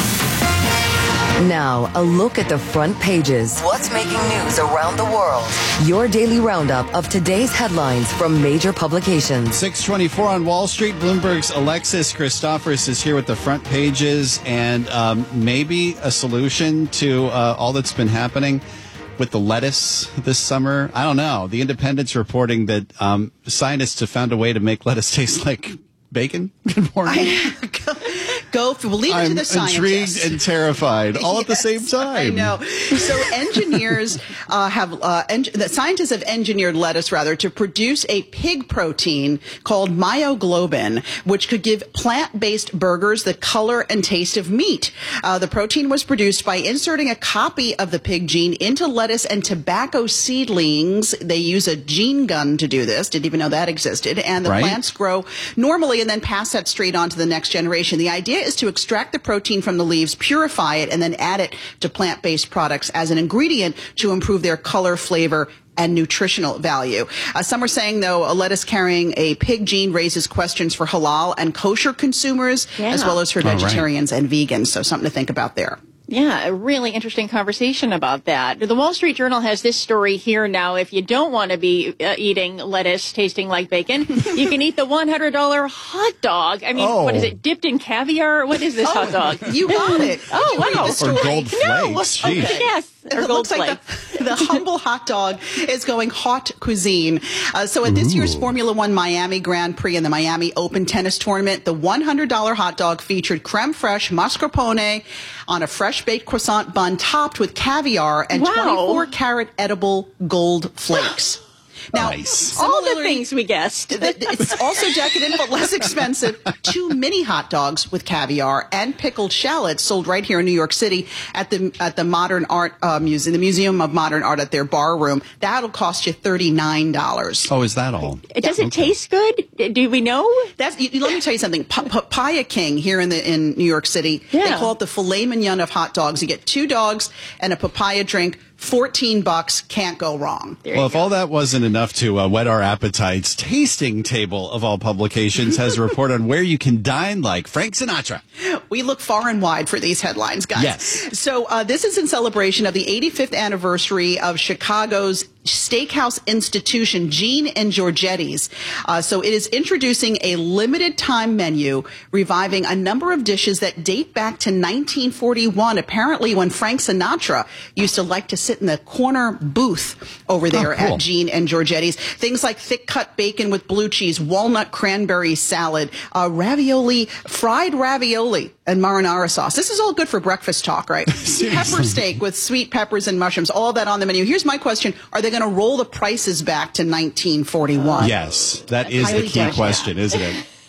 Now, a look at the front pages. What's making news around the world? Your daily roundup of today's headlines from major publications. six twenty-four on Wall Street. Bloomberg's Alexis Christophorous is here with the front pages and um, maybe a solution to uh, all that's been happening with the lettuce this summer. I don't know. The Independent's reporting that um, scientists have found a way to make lettuce taste like bacon. Good morning. I, go, go for, we'll leave it I'm to the scientists. intrigued and terrified all yes, at the same time. I know. So engineers uh, have, uh, en- the scientists have engineered lettuce, rather, to produce a pig protein called myoglobin, which could give plant-based burgers the color and taste of meat. Uh, the protein was produced by inserting a copy of the pig gene into lettuce and tobacco seedlings. They use a gene gun to do this. Didn't even know that existed. And the right? plants grow normally and then pass that straight on to the next generation. The idea is to extract the protein from the leaves, purify it, and then add it to plant-based products as an ingredient to improve their color, flavor, and nutritional value. Uh, some are saying, though, a lettuce carrying a pig gene raises questions for halal and kosher consumers, yeah. as well as for vegetarians right. and vegans. So something to think about there. Yeah, a really interesting conversation about that. The Wall Street Journal has this story here now. If you don't want to be uh, eating lettuce tasting like bacon, you can eat the one hundred dollars hot dog. I mean, oh. what is it, dipped in caviar? What is this oh, hot dog? You got it. Oh, wow. Or gold flakes. No. Jeez. Okay, yes. It looks like the, the humble hot dog is going hot cuisine. Uh, so at this Ooh. year's Formula One Miami Grand Prix and the Miami Open Tennis Tournament, the one hundred dollars hot dog featured creme fraiche mascarpone on a fresh-baked croissant bun topped with caviar and wow. twenty-four karat edible gold flakes. Now, nice. all the things we guessed. It's also decadent but less expensive. Two mini hot dogs with caviar and pickled shallots sold right here in New York City at the at the Modern Art uh, Museum, the Museum of Modern Art at their bar room. That'll cost you thirty-nine dollars. Oh, is that all? Does it okay. taste good? Do we know? That's. You, let me tell you something. Pa- Papaya King here in the in New York City. Yeah. They call it the filet mignon of hot dogs. You get two dogs and a papaya drink. fourteen bucks, can't go wrong. There well, if go. all that wasn't enough to uh, whet our appetites, Tasting Table of all publications has a report on where you can dine like Frank Sinatra. We look far and wide for these headlines, guys. Yes. So uh, this is in celebration of the eighty-fifth anniversary of Chicago's steakhouse institution, Gene and Giorgetti's. Uh, so it is introducing a limited time menu, reviving a number of dishes that date back to nineteen forty-one, apparently when Frank Sinatra used to like to sit in the corner booth over there oh, cool. at Gene and Giorgetti's. Things like thick cut bacon with blue cheese, walnut cranberry salad, uh, ravioli, fried ravioli, and marinara sauce. This is all good for breakfast talk, right? Pepper steak with sweet peppers and mushrooms, all of that on the menu. Here's my question. Are they going to roll the prices back to nineteen forty-one? Yes, that is the key question, isn't it?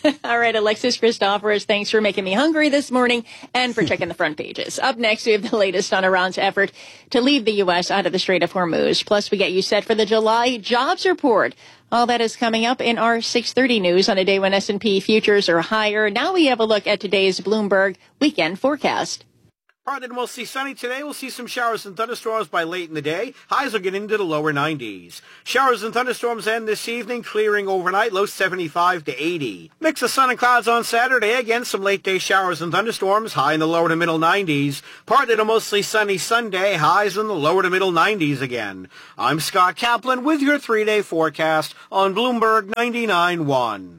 All right, Alexis Christoforous, thanks for making me hungry this morning and for checking the front pages. Up next, we have the latest on Iran's effort to leave the U S out of the Strait of Hormuz. Plus, we get you set for the July jobs report. All that is coming up in our six thirty news on a day when S and P futures are higher. Now we have a look at today's Bloomberg weekend forecast. Partly to mostly sunny today. We'll see some showers and thunderstorms by late in the day. Highs will get into the lower nineties. Showers and thunderstorms end this evening, clearing overnight, low seventy-five to eighty. Mix of sun and clouds on Saturday. Again, some late day showers and thunderstorms, high in the lower to middle nineties. Partly to mostly sunny Sunday, highs in the lower to middle nineties again. I'm Scott Kaplan with your three-day forecast on Bloomberg ninety-nine point one.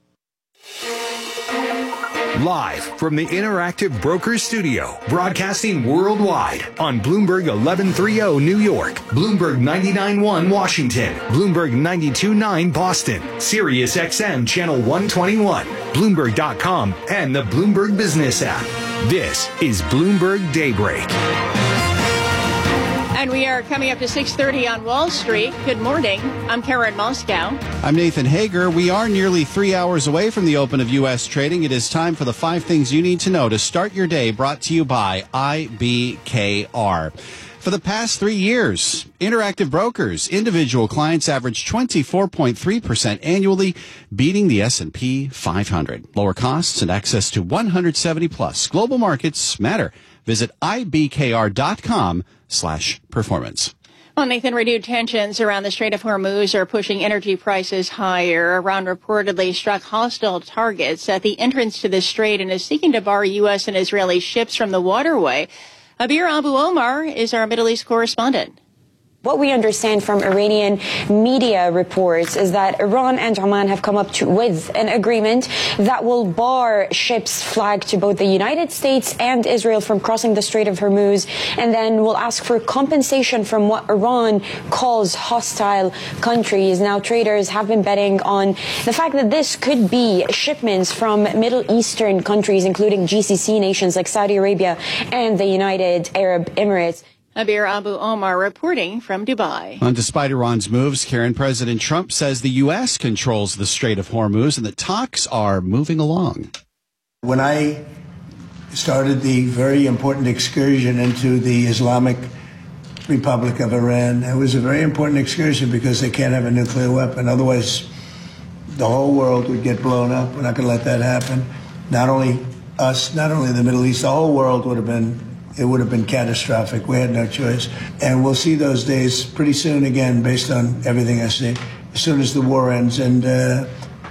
Live from the Interactive Brokers Studio, broadcasting worldwide on Bloomberg eleven thirty New York, Bloomberg ninety-nine point one Washington, Bloomberg ninety-two point nine Boston, Sirius X M Channel one twenty-one, Bloomberg dot com, and the Bloomberg Business app. This is Bloomberg Daybreak. And we are coming up to six thirty on Wall Street. Good morning. I'm Karen Moscow. I'm Nathan Hager. We are nearly three hours away from the open of U S trading. It is time for the five things you need to know to start your day, brought to you by I B K R. For the past three years, Interactive Brokers individual clients averaged twenty-four point three percent annually, beating the S and P five hundred. Lower costs and access to one hundred seventy plus global markets matter. Visit I B K R dot com slash performance. Well, Nathan, renewed tensions around the Strait of Hormuz are pushing energy prices higher. Iran reportedly struck hostile targets at the entrance to the strait and is seeking to bar U S and Israeli ships from the waterway. Abir Abu Omar is our Middle East correspondent. What we understand from Iranian media reports is that Iran and Oman have come up to, with an agreement that will bar ships flagged to both the United States and Israel from crossing the Strait of Hormuz, and then will ask for compensation from what Iran calls hostile countries. Now, traders have been betting on the fact that this could be shipments from Middle Eastern countries, including G C C nations like Saudi Arabia and the United Arab Emirates. Abir Abu Omar reporting from Dubai. And despite Iran's moves, Karen, President Trump says the U S controls the Strait of Hormuz and the talks are moving along. When I started the very important excursion into the Islamic Republic of Iran, it was a very important excursion because they can't have a nuclear weapon. Otherwise, the whole world would get blown up. We're not going to let that happen. Not only us, not only the Middle East, the whole world would have been It would have been catastrophic. We had no choice. And we'll see those days pretty soon again, based on everything I see, as soon as the war ends. And uh,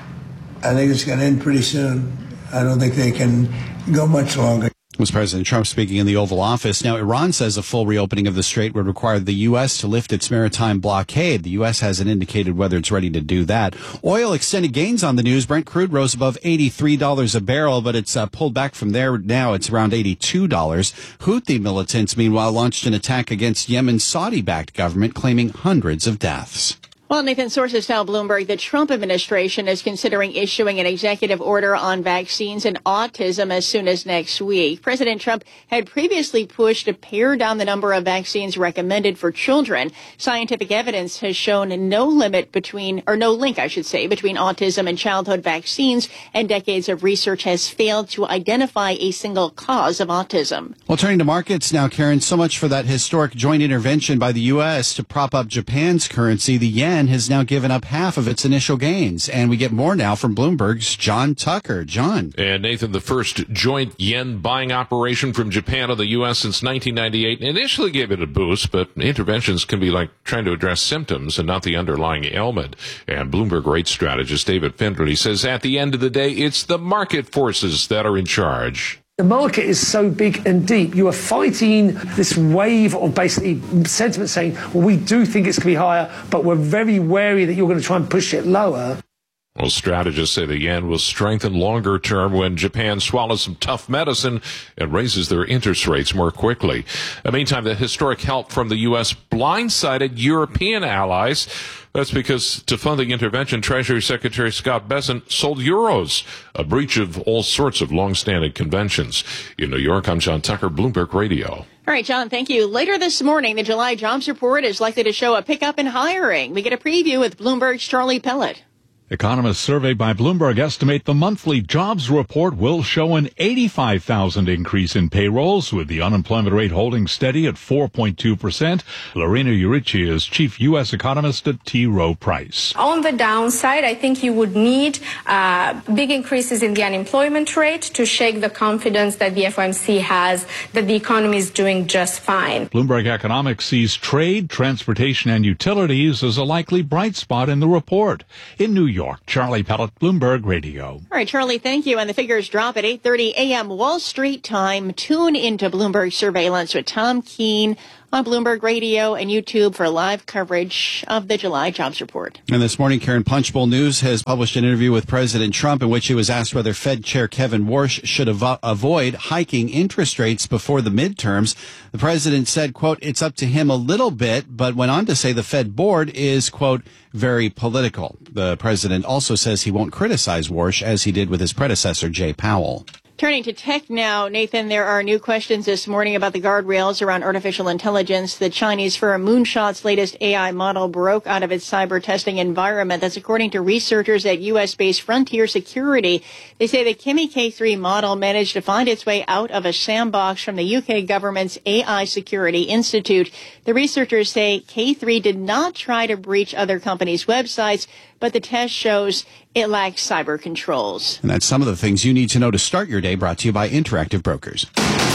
I think it's going to end pretty soon. I don't think they can go much longer. Was President Trump speaking in the Oval Office. Now, Iran says a full reopening of the strait would require the U S to lift its maritime blockade. The U S hasn't indicated whether it's ready to do that. Oil extended gains on the news. Brent crude rose above eighty-three dollars a barrel, but it's uh, pulled back from there. Now it's around eighty-two dollars. Houthi militants, meanwhile, launched an attack against Yemen's Saudi-backed government, claiming hundreds of deaths. Well, Nathan, sources tell Bloomberg the Trump administration is considering issuing an executive order on vaccines and autism as soon as next week. President Trump had previously pushed to pare down the number of vaccines recommended for children. Scientific evidence has shown no limit between, or no link, I should say, between autism and childhood vaccines, and decades of research has failed to identify a single cause of autism. Well, turning to markets now, Karen, so much for that historic joint intervention by the U S to prop up Japan's currency. The yen has now given up half of its initial gains. And we get more now from Bloomberg's John Tucker. John. And Nathan, the first joint yen buying operation from Japan of the U S since nineteen ninety-eight initially gave it a boost, but interventions can be like trying to address symptoms and not the underlying ailment. And Bloomberg rate strategist David Finderly says at the end of the day, it's the market forces that are in charge. The market is so big and deep. You are fighting this wave of basically sentiment saying, well, we do think it's going to be higher, but we're very wary that you're going to try and push it lower. Well, strategists say the yen will strengthen longer term when Japan swallows some tough medicine and raises their interest rates more quickly. In the meantime, the historic help from the U S blindsided European allies. That's because to fund the intervention, Treasury Secretary Scott Bessent sold euros, a breach of all sorts of long-standing conventions. In New York, I'm John Tucker, Bloomberg Radio. All right, John, thank you. Later this morning, the July jobs report is likely to show a pickup in hiring. We get a preview with Bloomberg's Charlie Pellet. Economists surveyed by Bloomberg estimate the monthly jobs report will show an eighty-five thousand increase in payrolls, with the unemployment rate holding steady at four point two percent. Lorena Urici is chief U S economist at T. Rowe Price. On the downside, I think you would need uh, big increases in the unemployment rate to shake the confidence that the F O M C has that the economy is doing just fine. Bloomberg Economics sees trade, transportation, and utilities as a likely bright spot in the report. In New York, Charlie Pellet, Bloomberg Radio. All right, Charlie, thank you. And the figures drop at eight thirty a.m. Wall Street time. Tune into Bloomberg Surveillance with Tom Keene on Bloomberg Radio and YouTube for live coverage of the July jobs report. And this morning, Karen, Punchbowl News has published an interview with President Trump in which he was asked whether Fed Chair Kevin Warsh should avo- avoid hiking interest rates before the midterms. The president said, quote, it's up to him a little bit, but went on to say the Fed board is, quote, very political. The president also says he won't criticize Warsh as he did with his predecessor, Jay Powell. Turning to tech now, Nathan, there are new questions this morning about the guardrails around artificial intelligence. The Chinese firm Moonshot's latest A I model broke out of its cyber testing environment. That's according to researchers at U S-based Frontier Security. They say the Kimi K three model managed to find its way out of a sandbox from the U K government's A I Security Institute. The researchers say K three did not try to breach other companies' websites, but the test shows it lacks cyber controls. And that's some of the things you need to know to start your day, brought to you by Interactive Brokers.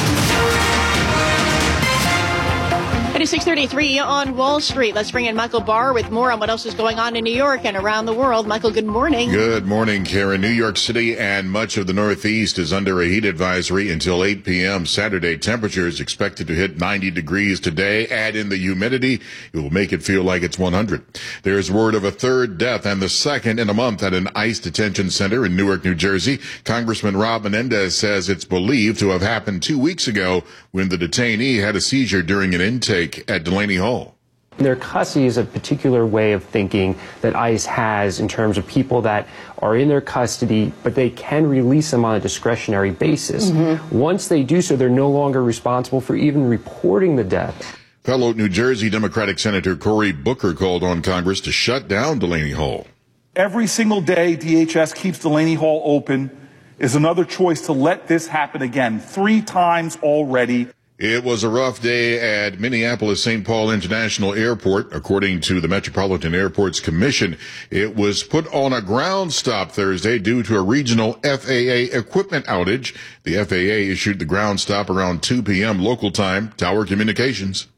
It is six thirty-three on Wall Street. Let's bring in Michael Barr with more on what else is going on in New York and around the world. Michael, good morning. Good morning, Karen. New York City and much of the Northeast is under a heat advisory until eight p.m. Saturday. Temperatures expected to hit ninety degrees today. Add in the humidity, it will make it feel like it's one hundred. There's word of a third death and the second in a month at an ICE detention center in Newark, New Jersey. Congressman Rob Menendez says it's believed to have happened two weeks ago when the detainee had a seizure during an intake at Delaney Hall. Their custody is a particular way of thinking that ICE has in terms of people that are in their custody, but they can release them on a discretionary basis. Mm-hmm. Once they do so, they're no longer responsible for even reporting the death. Fellow New Jersey Democratic Senator Cory Booker called on Congress to shut down Delaney Hall. Every single day D H S keeps Delaney Hall open is another choice to let this happen again, three times already. It was a rough day at Minneapolis Saint Paul International Airport. According to the Metropolitan Airports Commission, it was put on a ground stop Thursday due to a regional F A A equipment outage. The F A A issued the ground stop around two p.m. local time. Tower Communications.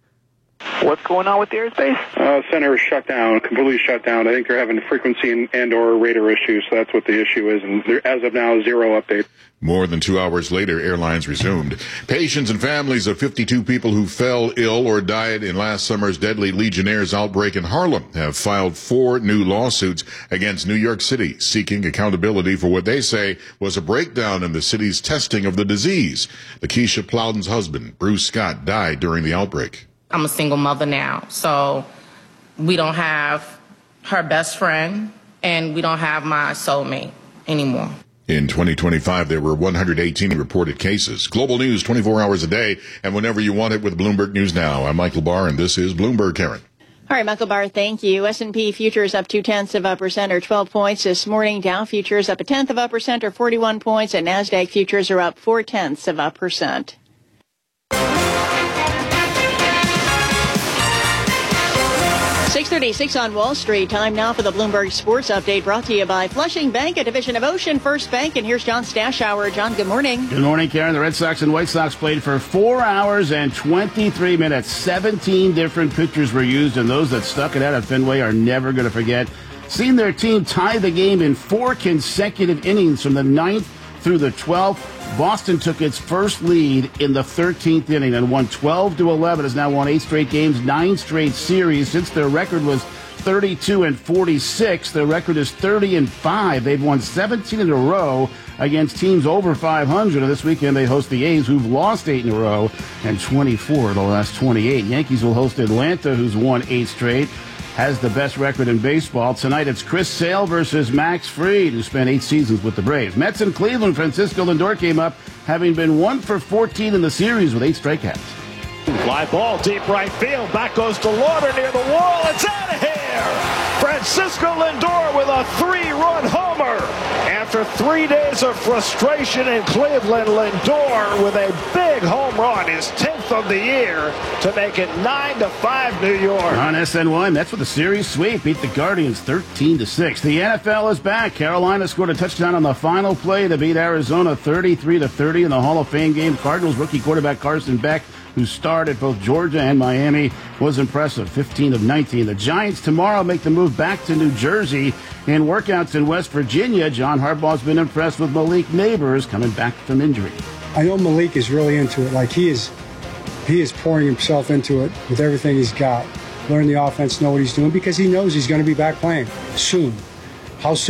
What's going on with the airspace? Uh, center is shut down, completely shut down. I think they're having frequency and, and or radar issues, so that's what the issue is. And there, as of now, zero update. More than two hours later, airlines resumed. Patients and families of fifty-two people who fell ill or died in last summer's deadly Legionnaires outbreak in Harlem have filed four new lawsuits against New York City, seeking accountability for what they say was a breakdown in the city's testing of the disease. Lakeisha Plowden's husband, Bruce Scott, died during the outbreak. I'm a single mother now, so we don't have her best friend, and we don't have my soulmate anymore. In twenty twenty-five, there were one hundred eighteen reported cases. Global news twenty-four hours a day, and whenever you want it with Bloomberg News Now. I'm Michael Barr, and this is Bloomberg, Karen. All right, Michael Barr, thank you. S and P futures up two-tenths of a percent or twelve points this morning. Dow futures up a tenth of a percent or forty-one points, and NASDAQ futures are up four-tenths of a percent. six thirty-six on Wall Street. Time now for the Bloomberg Sports Update, brought to you by Flushing Bank, a division of Ocean First Bank. And here's John Stashower. John, good morning. Good morning, Karen. The Red Sox and White Sox played for four hours and twenty-three minutes. seventeen different pitchers were used, and those that stuck it out at Fenway are never going to forget seeing their team tie the game in four consecutive innings from the ninth through the twelfth. Boston took its first lead in the thirteenth inning and won twelve to eleven. Has now won eight straight games, nine straight series. Since their record was thirty-two and forty-six, their record is thirty and five. They've won seventeen in a row against teams over five hundred. And this weekend they host the A's, who've lost eight in a row, and twenty-four of the last twenty-eight. Yankees will host Atlanta, who's won eight straight, has the best record in baseball. Tonight it's Chris Sale versus Max Fried, who spent eight seasons with the Braves. Mets in Cleveland, Francisco Lindor came up, having been one for fourteen in the series with eight strikeouts. Fly ball, deep right field. Back goes to Lauder near the wall. It's out of here. Francisco Lindor with a three three days of frustration in Cleveland, Lindor with a big home run, his tenth of the year, to make it nine to five New York. On S N Y, Mets with a series sweep, beat the Guardians thirteen to six. The N F L is back. Carolina scored a touchdown on the final play to beat Arizona thirty-three to thirty in the Hall of Fame game. Cardinals rookie quarterback Carson Beck, who starred at both Georgia and Miami, was impressive, fifteen of nineteen. The Giants tomorrow make the move back to New Jersey. In workouts in West Virginia, John Harbaugh's been impressed with Malik Neighbors coming back from injury. I know Malik is really into it. Like he is, he is pouring himself into it with everything he's got. Learn the offense, know what he's doing, because he knows he's going to be back playing soon. How soon?